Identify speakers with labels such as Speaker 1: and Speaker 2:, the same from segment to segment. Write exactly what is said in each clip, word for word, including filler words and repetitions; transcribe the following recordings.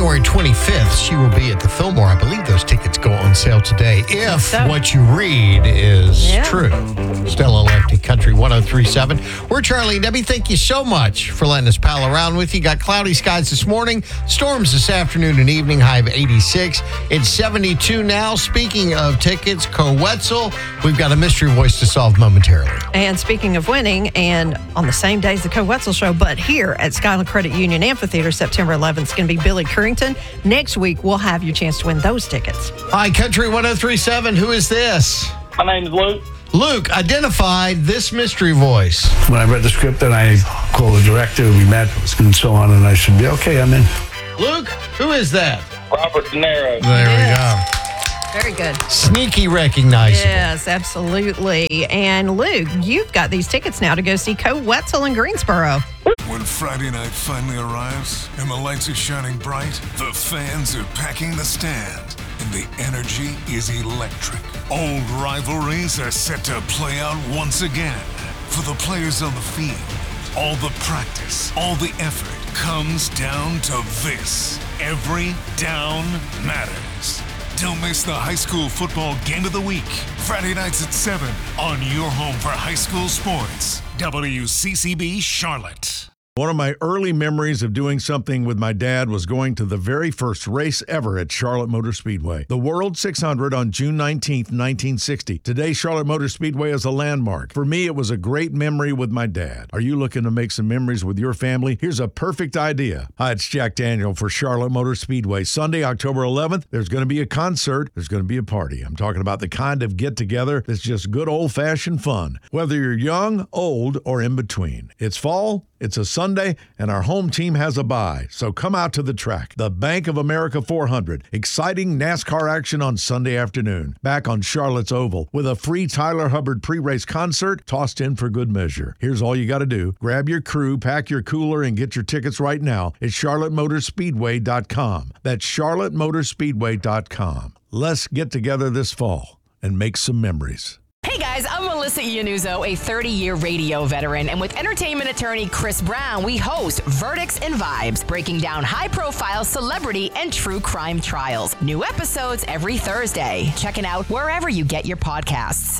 Speaker 1: January twenty-fifth, she will be at the Fillmore. I believe those tickets go on sale today, if
Speaker 2: so.
Speaker 1: what you read is
Speaker 2: Yeah.
Speaker 1: true. Stella Lefty, Country one oh three point seven. We're Charlie and Debbie. Thank you so much for letting us pal around with you. Got cloudy skies this morning, storms this afternoon and evening, high of eighty-six. It's seventy-two now. Speaking of tickets, Coetzel, we've got a mystery voice to solve momentarily.
Speaker 2: And speaking of winning, and on the same day as the Coetzel show, but here at Skyland Credit Union Amphitheater, September eleventh, is going to be Billy Currington. Next week, we'll have your chance to win those tickets.
Speaker 1: Hi, Country one oh three point seven. Who is this?
Speaker 3: My name is Luke.
Speaker 1: Luke, identify this mystery voice.
Speaker 4: When I read the script and I called the director, we met and so on, and I said, yeah, okay, I'm in.
Speaker 1: Luke, who is that?
Speaker 3: Robert De Niro.
Speaker 1: There
Speaker 2: Yes. Very good.
Speaker 1: we go. Sneaky recognizable.
Speaker 2: Yes, absolutely. And Luke, you've got these tickets now to go see Coetzel in Greensboro.
Speaker 5: When Friday night finally arrives and the lights are shining bright, the fans are packing the stand, and the energy is electric. Old rivalries are set to play out once again. For the players on the field, all the practice, all the effort comes down to this. Every down matters. Don't miss the high school football game of the week. Friday nights at seven on your home for high school sports. W C C B Charlotte.
Speaker 6: One of my early memories of doing something with my dad was going to the very first race ever at Charlotte Motor Speedway, the World six hundred on June nineteenth, nineteen sixty. Today, Charlotte Motor Speedway is a landmark. For me, it was a great memory with my dad. Are you looking to make some memories with your family? Here's a perfect idea. Hi, it's Jack Daniel for Charlotte Motor Speedway. Sunday, October eleventh, there's going to be a concert. There's going to be a party. I'm talking about the kind of get-together that's just good old-fashioned fun, whether you're young, old, or in between. It's fall. It's a Sunday, and our home team has a bye, so come out to the track. The Bank of America four hundred. Exciting NASCAR action on Sunday afternoon. Back on Charlotte's Oval with a free Tyler Hubbard pre-race concert tossed in for good measure. Here's all you got to do. Grab your crew, pack your cooler, and get your tickets right now at charlotte motor speedway dot com. That's charlotte motor speedway dot com. Let's get together this fall and make some memories.
Speaker 7: Hey guys, I'm Melissa Iannuzzo, a thirty-year radio veteran, and with entertainment attorney Chris Brown, we host Verdicts and Vibes, breaking down high-profile celebrity and true crime trials. New episodes every Thursday. Check it out wherever you get your podcasts.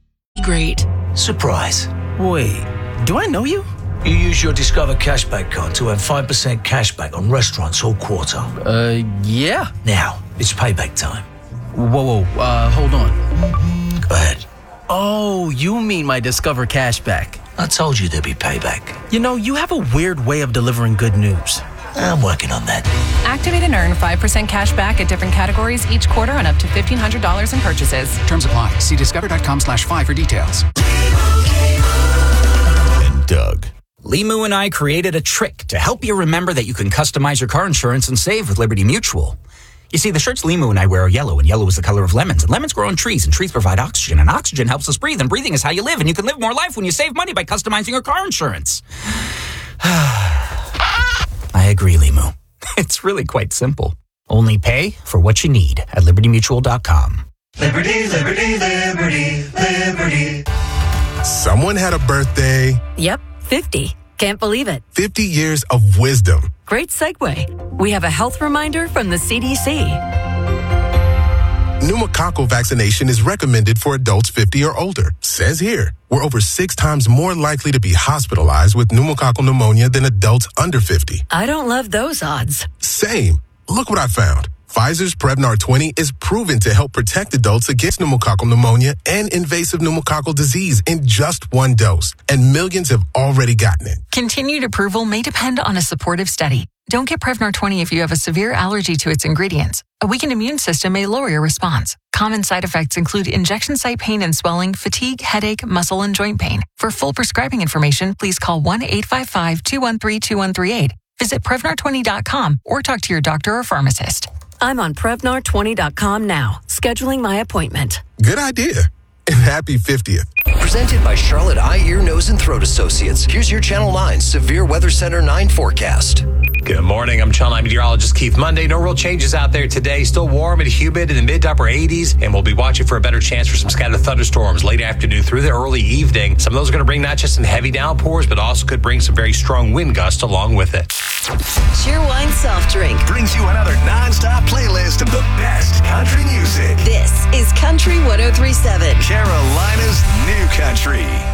Speaker 8: Great. Surprise. Wait, do I know you? You use your Discover Cashback card to earn five percent cashback on restaurants all quarter.
Speaker 9: Uh, yeah.
Speaker 8: Now, it's payback time.
Speaker 9: Whoa, whoa, uh, hold on.
Speaker 8: Go ahead.
Speaker 9: Oh, you mean my Discover Cashback.
Speaker 8: I told you there'd be payback.
Speaker 9: You know, you have a weird way of delivering good news.
Speaker 8: I'm working on that.
Speaker 10: Activate and earn five percent cash back at different categories each quarter on up to fifteen hundred dollars in purchases.
Speaker 11: Terms apply. See discover.com slash five for details.
Speaker 12: And Doug. Limu and I created a trick to help you remember that you can customize your car insurance and save with Liberty Mutual. You see, the shirts Limu and I wear are yellow, and yellow is the color of lemons. And lemons grow on trees, and trees provide oxygen, and oxygen helps us breathe, and breathing is how you live, and you can live more life when you save money by customizing your car insurance. I agree, Limu. It's really quite simple. Only pay for what you need at liberty mutual dot com.
Speaker 13: Liberty, liberty, liberty, liberty.
Speaker 14: Someone had a birthday.
Speaker 15: Yep, fifty. Can't believe it.
Speaker 14: fifty years of wisdom.
Speaker 15: Great segue. We have a health reminder from the C D C.
Speaker 14: Pneumococcal vaccination is recommended for adults fifty or older. Says here, we're over six times more likely to be hospitalized with pneumococcal pneumonia than adults under fifty.
Speaker 15: I don't love those odds.
Speaker 14: Same. Look what I found. Pfizer's Prevnar twenty is proven to help protect adults against pneumococcal pneumonia and invasive pneumococcal disease in just one dose. And millions have already gotten it.
Speaker 16: Continued approval may depend on a supportive study. Don't get Prevnar twenty if you have a severe allergy to its ingredients. A weakened immune system may lower your response. Common side effects include injection site pain and swelling, fatigue, headache, muscle, and joint pain. For full prescribing information, please call one eight five five, two one three, two one three eight. Visit Prevnar twenty dot com or talk to your doctor or pharmacist.
Speaker 15: I'm on Prevnar twenty dot com now, scheduling my appointment.
Speaker 14: Good idea. And happy fiftieth.
Speaker 17: Presented by Charlotte Eye, Ear, Nose, and Throat Associates. Here's your Channel nine Severe Weather Center nine forecast.
Speaker 18: Good morning. I'm Channel nine meteorologist Keith Monday. No real changes out there today. Still warm and humid in the mid to upper eighties, and we'll be watching for a better chance for some scattered thunderstorms late afternoon through the early evening. Some of those are going to bring not just some heavy downpours, but also could bring some very strong wind gusts along with it.
Speaker 7: Cheer Wine
Speaker 19: soft drink.
Speaker 20: Brings you another non-stop playlist of the best country music.
Speaker 19: This is Country one oh three point seven.
Speaker 20: Carolina's New Country.